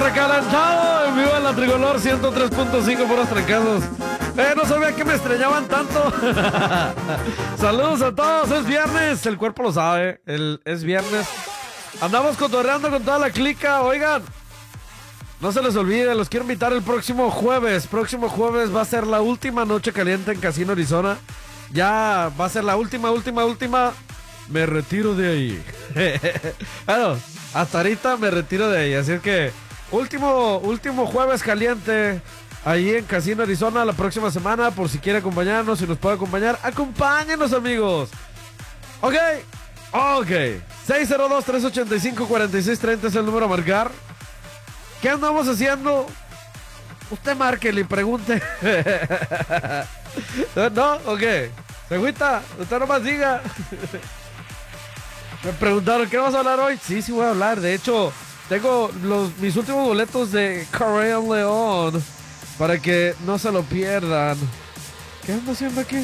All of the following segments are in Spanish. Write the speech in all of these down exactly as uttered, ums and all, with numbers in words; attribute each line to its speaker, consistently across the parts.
Speaker 1: Recalentado en vivo en la Tricolor ciento tres punto cinco por los trancazos. Eh, no sabía que me estrellaban tanto. Saludos a todos, es viernes, el cuerpo lo sabe, el, es viernes. Andamos cotorreando con toda la clica, oigan. No se les olvide, los quiero invitar el próximo jueves. Próximo jueves va a ser la última noche caliente en Casino Arizona. Ya va a ser la última, última, última. Me retiro de ahí. Bueno, hasta ahorita me retiro de ahí, así es que último, último jueves caliente ahí en Casino Arizona la próxima semana, por si quiere acompañarnos, si nos puede acompañar, acompáñenos, amigos. Ok, ok. seis cero dos, tres ocho cinco, cuatro seis tres cero es el número a marcar. ¿Qué andamos haciendo? Usted márquele y pregunte. ¿No? ¿O qué? ¿Se agüita? Usted nomás diga. Me preguntaron, ¿qué vamos a hablar hoy? Sí, sí voy a hablar. De hecho, tengo los, mis últimos boletos de Carrera León para que no se lo pierdan. ¿Qué ando haciendo aquí?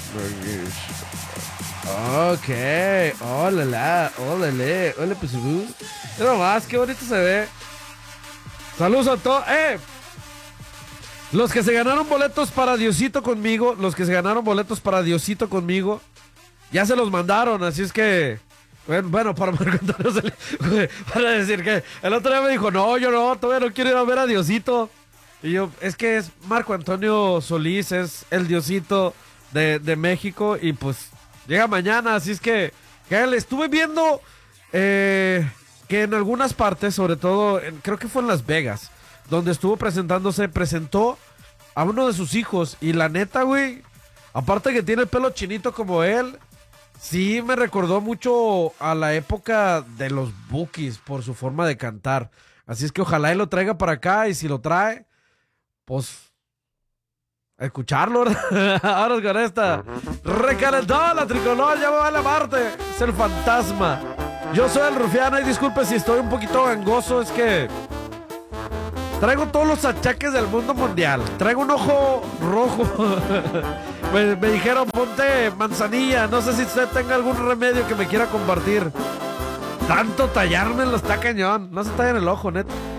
Speaker 1: Ok. Hola, hola, hola, pues. Pero más, qué bonito se ve. Saludos a todos. ¡Eh! Los que se ganaron boletos para Diosito conmigo, los que se ganaron boletos para Diosito conmigo, ya se los mandaron, así es que... Bueno, bueno, para Marco Antonio se le, para decir que el otro día me dijo, no, yo no, todavía no quiero ir a ver a Diosito. Y yo, es que es Marco Antonio Solís, es el Diosito de, de México y pues llega mañana, así es que, que le estuve viendo eh, que en algunas partes, sobre todo, en, creo que fue en Las Vegas, donde estuvo presentándose, presentó a uno de sus hijos y la neta, güey, aparte que tiene el pelo chinito como él, sí me recordó mucho a la época de los Bukis por su forma de cantar. Así es que ojalá él lo traiga para acá y si lo trae, pues a escucharlo. Ahora con esta recalentado la Tricolor, ya me va a la Marte. Es el fantasma. Yo soy el Rufiano y disculpe si estoy un poquito gangoso, es que traigo todos los achaques del mundo mundial. Traigo un ojo rojo. me, me dijeron, ponte manzanilla. No sé si usted tenga algún remedio que me quiera compartir. Tanto tallarme lo está cañón. No se talla en el ojo, neta.